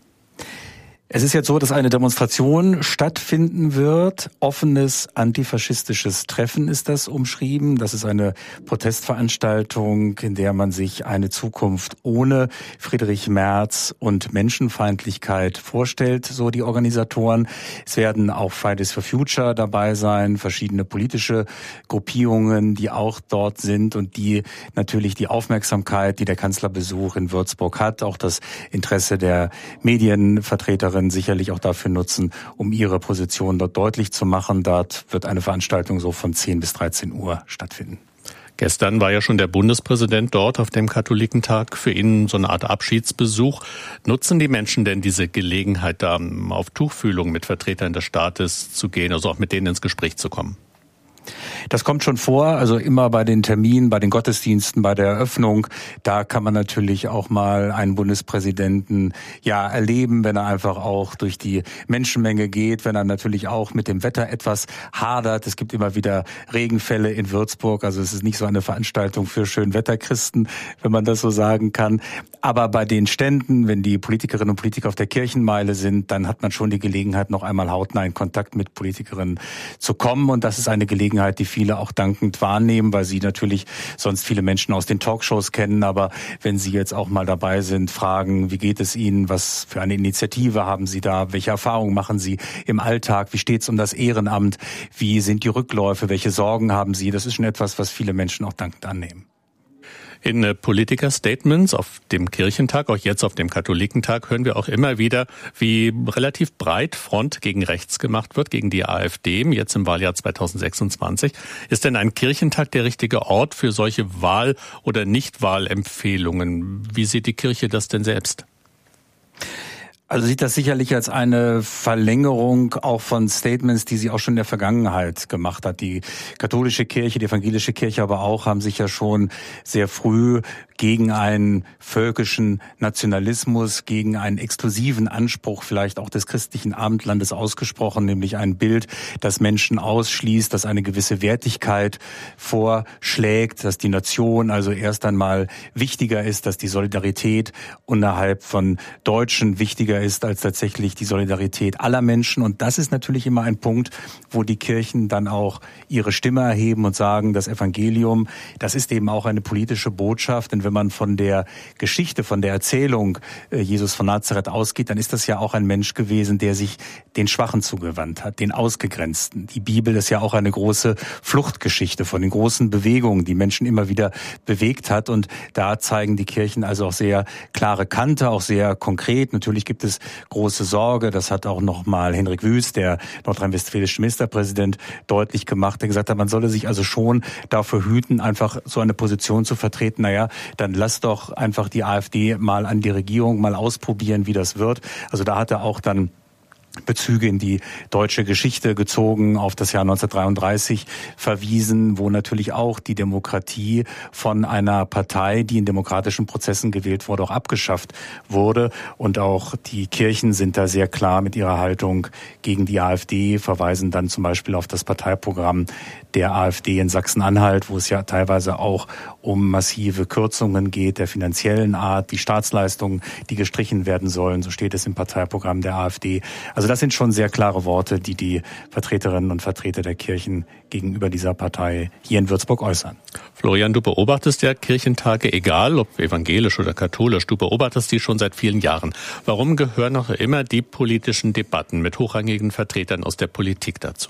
Es ist jetzt so, dass eine Demonstration stattfinden wird. Offenes antifaschistisches Treffen ist das umschrieben. Das ist eine Protestveranstaltung, in der man sich eine Zukunft ohne Friedrich Merz und Menschenfeindlichkeit vorstellt, so die Organisatoren. Es werden auch Fridays for Future dabei sein, verschiedene politische Gruppierungen, die auch dort sind und die natürlich die Aufmerksamkeit, die der Kanzlerbesuch in Würzburg hat, auch das Interesse der Medienvertreterinnen sicherlich auch dafür nutzen, um ihre Position dort deutlich zu machen. Dort wird eine Veranstaltung so von zehn bis dreizehn Uhr stattfinden. Gestern war ja schon der Bundespräsident dort auf dem Katholikentag. Für ihn so eine Art Abschiedsbesuch. Nutzen die Menschen denn diese Gelegenheit, da auf Tuchfühlung mit Vertretern des Staates zu gehen, also auch mit denen ins Gespräch zu kommen? Das kommt schon vor, also immer bei den Terminen, bei den Gottesdiensten, bei der Eröffnung. Da kann man natürlich auch mal einen Bundespräsidenten ja erleben, wenn er einfach auch durch die Menschenmenge geht, wenn er natürlich auch mit dem Wetter etwas hadert. Es gibt immer wieder Regenfälle in Würzburg, also es ist nicht so eine Veranstaltung für Schönwetterchristen, wenn man das so sagen kann. Aber bei den Ständen, wenn die Politikerinnen und Politiker auf der Kirchenmeile sind, dann hat man schon die Gelegenheit, noch einmal hautnah in Kontakt mit Politikerinnen zu kommen. Und das ist eine Gelegenheit, die viele auch dankend wahrnehmen, weil sie natürlich sonst viele Menschen aus den Talkshows kennen. Aber wenn sie jetzt auch mal dabei sind, fragen, wie geht es Ihnen, was für eine Initiative haben Sie da, welche Erfahrungen machen Sie im Alltag, wie steht es um das Ehrenamt, wie sind die Rückläufe, welche Sorgen haben Sie, das ist schon etwas, was viele Menschen auch dankend annehmen. In Politiker-Statements auf dem Kirchentag, auch jetzt auf dem Katholikentag, hören wir auch immer wieder, wie relativ breit Front gegen rechts gemacht wird, gegen die AfD, jetzt im Wahljahr zweitausendsechsundzwanzig. Ist denn ein Kirchentag der richtige Ort für solche Wahl- oder Nichtwahlempfehlungen? Wie sieht die Kirche das denn selbst? Also sieht das sicherlich als eine Verlängerung auch von Statements, die sie auch schon in der Vergangenheit gemacht hat. Die katholische Kirche, die evangelische Kirche aber auch, haben sich ja schon sehr früh gegen einen völkischen Nationalismus, gegen einen exklusiven Anspruch vielleicht auch des christlichen Abendlandes ausgesprochen, nämlich ein Bild, das Menschen ausschließt, das eine gewisse Wertigkeit vorschlägt, dass die Nation also erst einmal wichtiger ist, dass die Solidarität innerhalb von Deutschen wichtiger ist als tatsächlich die Solidarität aller Menschen. Und das ist natürlich immer ein Punkt, wo die Kirchen dann auch ihre Stimme erheben und sagen, das Evangelium, das ist eben auch eine politische Botschaft. Denn wenn man von der Geschichte, von der Erzählung Jesus von Nazareth ausgeht, dann ist das ja auch ein Mensch gewesen, der sich den Schwachen zugewandt hat, den Ausgegrenzten. Die Bibel ist ja auch eine große Fluchtgeschichte von den großen Bewegungen, die Menschen immer wieder bewegt hat. Und da zeigen die Kirchen also auch sehr klare Kante, auch sehr konkret. Natürlich gibt es große Sorge. Das hat auch nochmal Henrik Wüst, der nordrhein-westfälische Ministerpräsident, deutlich gemacht, der gesagt hat, man solle sich also schon dafür hüten, einfach so eine Position zu vertreten. Naja, dann lass doch einfach die AfD mal an die Regierung mal ausprobieren, wie das wird. Also da hat er auch dann Bezüge in die deutsche Geschichte gezogen, auf das Jahr neunzehnhundertdreiunddreißig verwiesen, wo natürlich auch die Demokratie von einer Partei, die in demokratischen Prozessen gewählt wurde, auch abgeschafft wurde. Und auch die Kirchen sind da sehr klar mit ihrer Haltung gegen die AfD, verweisen dann zum Beispiel auf das Parteiprogramm der AfD in Sachsen-Anhalt, wo es ja teilweise auch um massive Kürzungen geht, der finanziellen Art, die Staatsleistungen, die gestrichen werden sollen. So steht es im Parteiprogramm der AfD. Also Also das sind schon sehr klare Worte, die die Vertreterinnen und Vertreter der Kirchen gegenüber dieser Partei hier in Würzburg äußern. Florian, du beobachtest ja Kirchentage, egal ob evangelisch oder katholisch, du beobachtest die schon seit vielen Jahren. Warum gehören noch immer die politischen Debatten mit hochrangigen Vertretern aus der Politik dazu?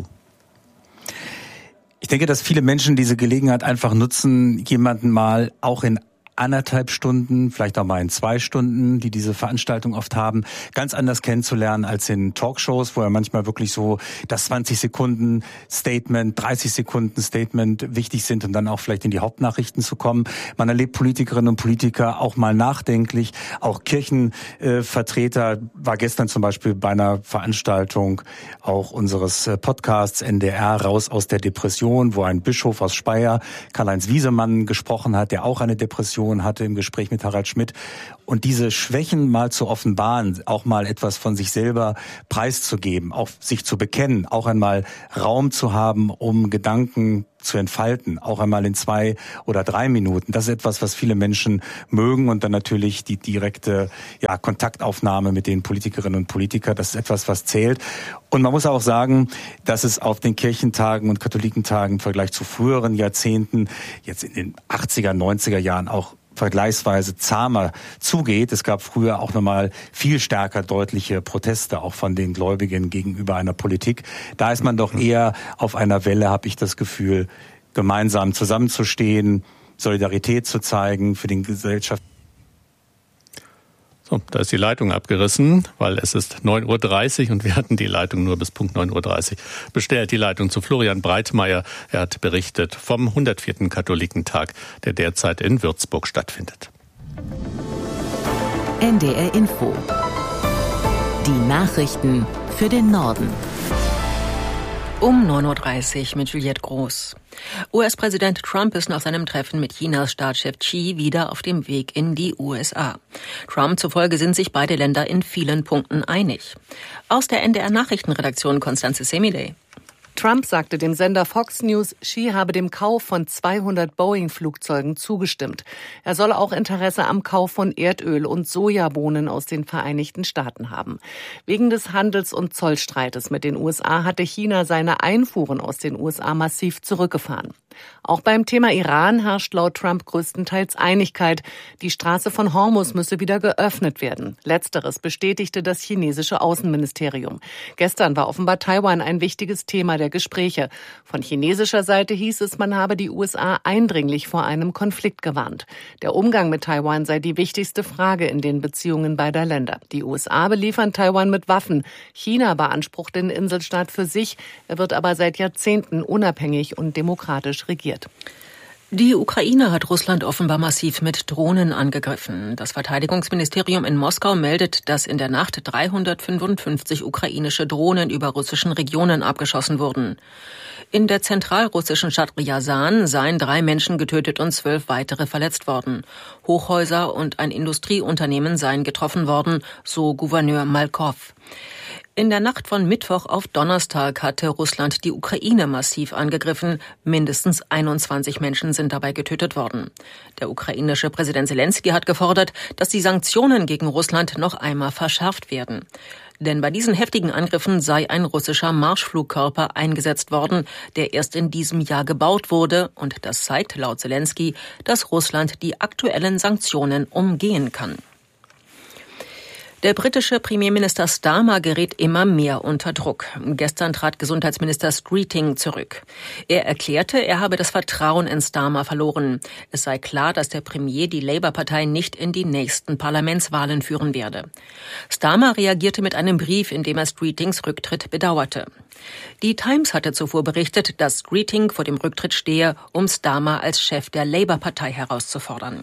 Ich denke, dass viele Menschen diese Gelegenheit einfach nutzen, jemanden mal auch in anderthalb Stunden, vielleicht auch mal in zwei Stunden, die diese Veranstaltung oft haben, ganz anders kennenzulernen als in Talkshows, wo ja manchmal wirklich so das zwanzig Sekunden Statement, dreißig Sekunden Statement wichtig sind und dann auch vielleicht in die Hauptnachrichten zu kommen. Man erlebt Politikerinnen und Politiker auch mal nachdenklich, auch Kirchenvertreter, äh, war gestern zum Beispiel bei einer Veranstaltung auch unseres Podcasts N D R Raus aus der Depression, wo ein Bischof aus Speyer, Karl-Heinz Wiesemann, gesprochen hat, der auch eine Depression hatte im Gespräch mit Harald Schmidt. Und diese Schwächen mal zu offenbaren, auch mal etwas von sich selber preiszugeben, auch sich zu bekennen, auch einmal Raum zu haben, um Gedanken zu entfalten, auch einmal in zwei oder drei Minuten. Das ist etwas, was viele Menschen mögen. Und dann natürlich die direkte ja, Kontaktaufnahme mit den Politikerinnen und Politikern. Das ist etwas, was zählt. Und man muss auch sagen, dass es auf den Kirchentagen und Katholikentagen im Vergleich zu früheren Jahrzehnten, jetzt in den achtziger, neunziger Jahren auch vergleichsweise zahmer zugeht. Es gab früher auch nochmal viel stärker deutliche Proteste, auch von den Gläubigen gegenüber einer Politik. Da ist man doch eher auf einer Welle, habe ich das Gefühl, gemeinsam zusammenzustehen, Solidarität zu zeigen für den Gesellschaft. So, da ist die Leitung abgerissen, weil es ist neun Uhr dreißig und wir hatten die Leitung nur bis Punkt neun Uhr dreißig bestellt. Die Leitung zu Florian Breitmeier. Er hat berichtet vom hundertvierten Katholikentag, der derzeit in Würzburg stattfindet. N D R Info. Die Nachrichten für den Norden. Um neun Uhr dreißig mit Juliette Groß. U S-Präsident Trump ist nach seinem Treffen mit Chinas Staatschef Xi wieder auf dem Weg in die U S A. Trump zufolge sind sich beide Länder in vielen Punkten einig. Aus der N D R-Nachrichtenredaktion Konstanze Semidey. Trump sagte dem Sender Fox News, Xi habe dem Kauf von zweihundert Boeing-Flugzeugen zugestimmt. Er solle auch Interesse am Kauf von Erdöl und Sojabohnen aus den Vereinigten Staaten haben. Wegen des Handels- und Zollstreites mit den U S A hatte China seine Einfuhren aus den U S A massiv zurückgefahren. Auch beim Thema Iran herrscht laut Trump größtenteils Einigkeit. Die Straße von Hormuz müsse wieder geöffnet werden. Letzteres bestätigte das chinesische Außenministerium. Gestern war offenbar Taiwan ein wichtiges Thema der Gespräche. Von chinesischer Seite hieß es, man habe die U S A eindringlich vor einem Konflikt gewarnt. Der Umgang mit Taiwan sei die wichtigste Frage in den Beziehungen beider Länder. Die U S A beliefern Taiwan mit Waffen. China beansprucht den Inselstaat für sich. Er wird aber seit Jahrzehnten unabhängig und demokratisch regiert. Die Ukraine hat Russland offenbar massiv mit Drohnen angegriffen. Das Verteidigungsministerium in Moskau meldet, dass in der Nacht dreihundertfünfundfünfzig ukrainische Drohnen über russischen Regionen abgeschossen wurden. In der zentralrussischen Stadt Ryazan seien drei Menschen getötet und zwölf weitere verletzt worden. Hochhäuser und ein Industrieunternehmen seien getroffen worden, so Gouverneur Malkow. In der Nacht von Mittwoch auf Donnerstag hatte Russland die Ukraine massiv angegriffen. Mindestens einundzwanzig Menschen sind dabei getötet worden. Der ukrainische Präsident Zelensky hat gefordert, dass die Sanktionen gegen Russland noch einmal verschärft werden. Denn bei diesen heftigen Angriffen sei ein russischer Marschflugkörper eingesetzt worden, der erst in diesem Jahr gebaut wurde. Und das zeigt laut Zelensky, dass Russland die aktuellen Sanktionen umgehen kann. Der britische Premierminister Starmer gerät immer mehr unter Druck. Gestern trat Gesundheitsminister Streeting zurück. Er erklärte, er habe das Vertrauen in Starmer verloren. Es sei klar, dass der Premier die Labour-Partei nicht in die nächsten Parlamentswahlen führen werde. Starmer reagierte mit einem Brief, in dem er Streetings Rücktritt bedauerte. Die Times hatte zuvor berichtet, dass Streeting vor dem Rücktritt stehe, um Starmer als Chef der Labour-Partei herauszufordern.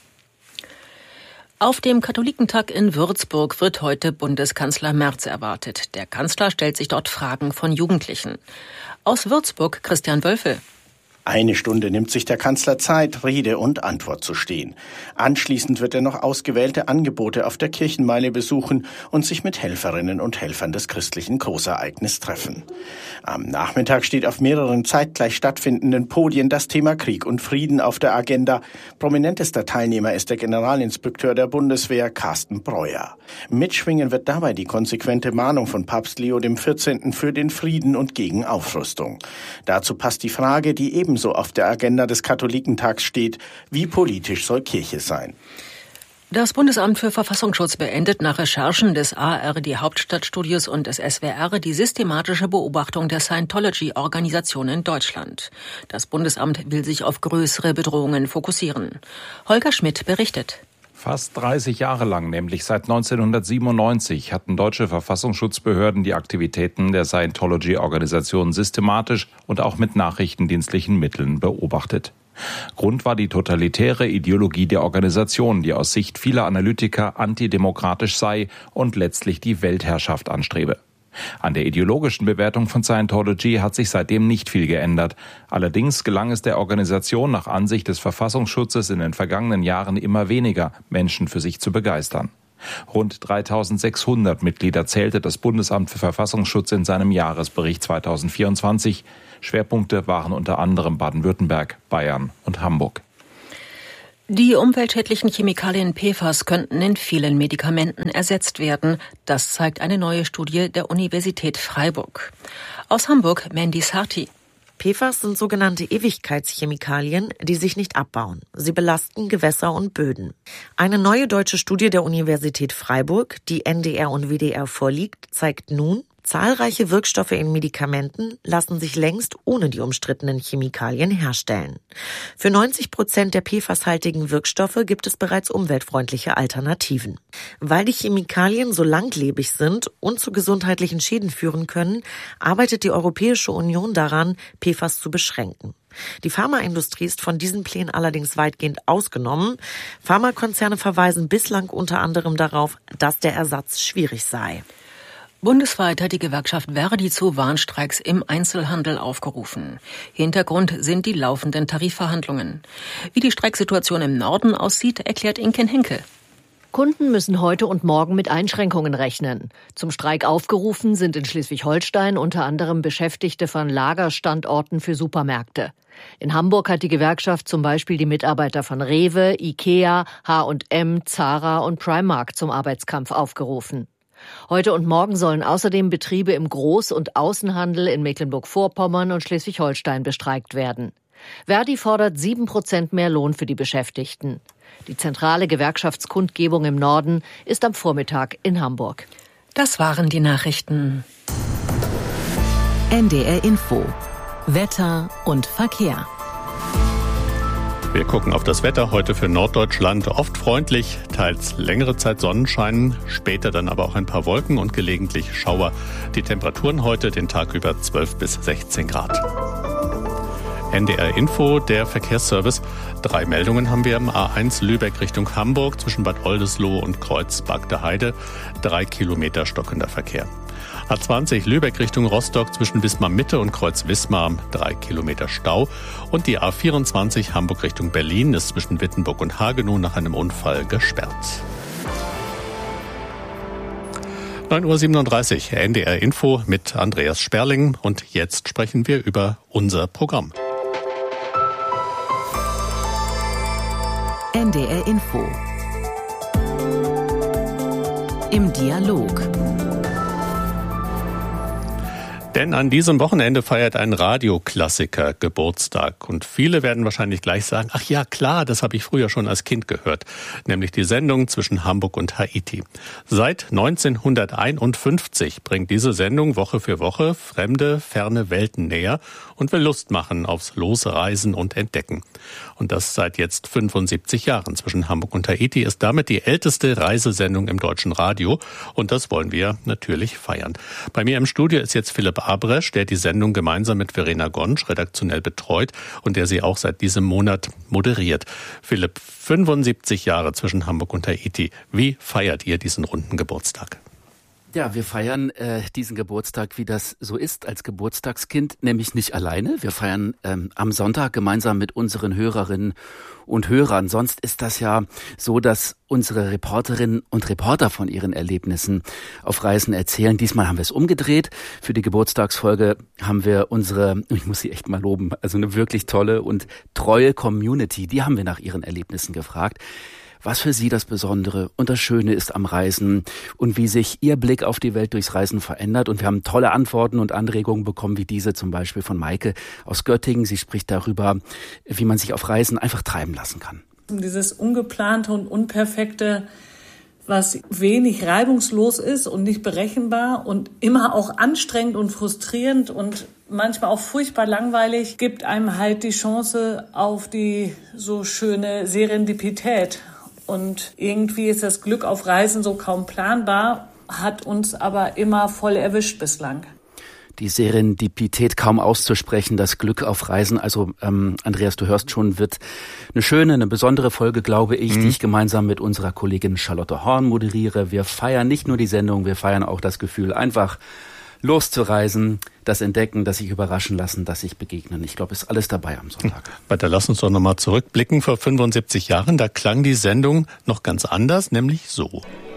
Auf dem Katholikentag in Würzburg wird heute Bundeskanzler Merz erwartet. Der Kanzler stellt sich dort Fragen von Jugendlichen. Aus Würzburg Christian Wölfe. Eine Stunde nimmt sich der Kanzler Zeit, Rede und Antwort zu stehen. Anschließend wird er noch ausgewählte Angebote auf der Kirchenmeile besuchen und sich mit Helferinnen und Helfern des christlichen Großereignisses treffen. Am Nachmittag steht auf mehreren zeitgleich stattfindenden Podien das Thema Krieg und Frieden auf der Agenda. Prominentester Teilnehmer ist der Generalinspekteur der Bundeswehr, Carsten Breuer. Mitschwingen wird dabei die konsequente Mahnung von Papst Leo der vierzehnte für den Frieden und gegen Aufrüstung. Dazu passt die Frage, die ebenso auf der Agenda des Katholikentags steht: Wie politisch soll Kirche sein? Das Bundesamt für Verfassungsschutz beendet nach Recherchen des A R D Hauptstadtstudios und des S W R die systematische Beobachtung der Scientology-Organisation in Deutschland. Das Bundesamt will sich auf größere Bedrohungen fokussieren. Holger Schmidt berichtet. Fast dreißig Jahre lang, nämlich seit neunzehnhundertsiebenundneunzig, hatten deutsche Verfassungsschutzbehörden die Aktivitäten der Scientology-Organisation systematisch und auch mit nachrichtendienstlichen Mitteln beobachtet. Grund war die totalitäre Ideologie der Organisation, die aus Sicht vieler Analytiker antidemokratisch sei und letztlich die Weltherrschaft anstrebe. An der ideologischen Bewertung von Scientology hat sich seitdem nicht viel geändert. Allerdings gelang es der Organisation nach Ansicht des Verfassungsschutzes in den vergangenen Jahren immer weniger, Menschen für sich zu begeistern. Rund dreitausendsechshundert Mitglieder zählte das Bundesamt für Verfassungsschutz in seinem Jahresbericht zweitausendvierundzwanzig. Schwerpunkte waren unter anderem Baden-Württemberg, Bayern und Hamburg. Die umweltschädlichen Chemikalien P F A S könnten in vielen Medikamenten ersetzt werden. Das zeigt eine neue Studie der Universität Freiburg. Aus Hamburg, Mandy Sarti. P F A S sind sogenannte Ewigkeitschemikalien, die sich nicht abbauen. Sie belasten Gewässer und Böden. Eine neue deutsche Studie der Universität Freiburg, die N D R und W D R vorliegt, zeigt nun, zahlreiche Wirkstoffe in Medikamenten lassen sich längst ohne die umstrittenen Chemikalien herstellen. Für neunzig Prozent der P F A S-haltigen Wirkstoffe gibt es bereits umweltfreundliche Alternativen. Weil die Chemikalien so langlebig sind und zu gesundheitlichen Schäden führen können, arbeitet die Europäische Union daran, P F A S zu beschränken. Die Pharmaindustrie ist von diesen Plänen allerdings weitgehend ausgenommen. Pharmakonzerne verweisen bislang unter anderem darauf, dass der Ersatz schwierig sei. Bundesweit hat die Gewerkschaft Verdi zu Warnstreiks im Einzelhandel aufgerufen. Hintergrund sind die laufenden Tarifverhandlungen. Wie die Streiksituation im Norden aussieht, erklärt Inken Henke. Kunden müssen heute und morgen mit Einschränkungen rechnen. Zum Streik aufgerufen sind in Schleswig-Holstein unter anderem Beschäftigte von Lagerstandorten für Supermärkte. In Hamburg hat die Gewerkschaft zum Beispiel die Mitarbeiter von Rewe, Ikea, H und M, Zara und Primark zum Arbeitskampf aufgerufen. Heute und morgen sollen außerdem Betriebe im Groß- und Außenhandel in Mecklenburg-Vorpommern und Schleswig-Holstein bestreikt werden. Verdi fordert sieben Prozent mehr Lohn für die Beschäftigten. Die zentrale Gewerkschaftskundgebung im Norden ist am Vormittag in Hamburg. Das waren die Nachrichten. N D R Info. Wetter und Verkehr. Wir gucken auf das Wetter heute für Norddeutschland. Oft freundlich, teils längere Zeit Sonnenschein, später dann aber auch ein paar Wolken und gelegentlich Schauer. Die Temperaturen heute den Tag über zwölf bis sechzehn Grad. N D R Info, der Verkehrsservice. Drei Meldungen haben wir im A eins Lübeck Richtung Hamburg zwischen Bad Oldesloe und Kreuz-Bagde Heide. Drei Kilometer stockender Verkehr. A zwanzig Lübeck Richtung Rostock zwischen Wismar Mitte und Kreuz-Wismar, drei Kilometer Stau. Und die A vierundzwanzig Hamburg Richtung Berlin ist zwischen Wittenburg und Hagenow nach einem Unfall gesperrt. neun Uhr siebenunddreißig, N D R Info mit Andreas Sperling. Und jetzt sprechen wir über unser Programm. N D R Info. Im Dialog. Denn an diesem Wochenende feiert ein Radioklassiker Geburtstag. Und viele werden wahrscheinlich gleich sagen, ach ja, klar, das habe ich früher schon als Kind gehört. Nämlich die Sendung zwischen Hamburg und Haiti. Seit neunzehnhunderteinundfünfzig bringt diese Sendung Woche für Woche fremde, ferne Welten näher und will Lust machen aufs Losreisen und Entdecken. Und das seit jetzt fünfundsiebzig Jahren. Zwischen Hamburg und Haiti ist damit die älteste Reisesendung im deutschen Radio. Und das wollen wir natürlich feiern. Bei mir im Studio ist jetzt Philipp Abresch, der die Sendung gemeinsam mit Verena Gonsch redaktionell betreut und der sie auch seit diesem Monat moderiert. Philipp, fünfundsiebzig Jahre zwischen Hamburg und Haiti. Wie feiert ihr diesen runden Geburtstag? Ja, wir feiern äh, diesen Geburtstag, wie das so ist als Geburtstagskind, nämlich nicht alleine. Wir feiern ähm, am Sonntag gemeinsam mit unseren Hörerinnen und Hörern. Sonst ist das ja so, dass unsere Reporterinnen und Reporter von ihren Erlebnissen auf Reisen erzählen. Diesmal haben wir es umgedreht. Für die Geburtstagsfolge haben wir unsere, ich muss sie echt mal loben, also eine wirklich tolle und treue Community, die haben wir nach ihren Erlebnissen gefragt. Was für Sie das Besondere und das Schöne ist am Reisen und wie sich Ihr Blick auf die Welt durchs Reisen verändert. Und wir haben tolle Antworten und Anregungen bekommen, wie diese zum Beispiel von Maike aus Göttingen. Sie spricht darüber, wie man sich auf Reisen einfach treiben lassen kann. Dieses Ungeplante und Unperfekte, was wenig reibungslos ist und nicht berechenbar und immer auch anstrengend und frustrierend und manchmal auch furchtbar langweilig, gibt einem halt die Chance auf die so schöne Serendipität. Und irgendwie ist das Glück auf Reisen so kaum planbar, hat uns aber immer voll erwischt bislang. Die Serendipität kaum auszusprechen, das Glück auf Reisen. Also ähm, Andreas, du hörst schon, wird eine schöne, eine besondere Folge, glaube ich, mhm. die ich gemeinsam mit unserer Kollegin Charlotte Horn moderiere. Wir feiern nicht nur die Sendung, wir feiern auch das Gefühl, einfach loszureisen, das Entdecken, das sich überraschen lassen, das sich begegnen. Ich glaube, ist alles dabei am Sonntag. Weiter, lass uns doch nochmal zurückblicken. Vor fünfundsiebzig Jahren, da klang die Sendung noch ganz anders, nämlich so.